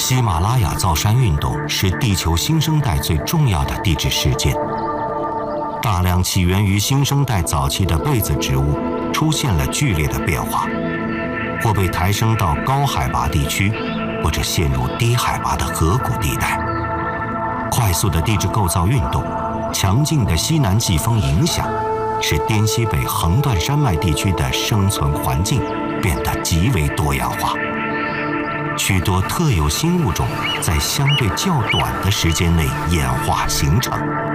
喜马拉雅造山运动是地球新生代最重要的地质事件。大量起源于新生代早期的被子植物出现了剧烈的变化，或被抬升到高海拔地区，或者陷入低海拔的河谷地带。快速的地质构造运动，强劲的西南季风影响，使滇西北横断山脉地区的生存环境变得极为多样化。许多特有新物种在相对较短的时间内演化形成。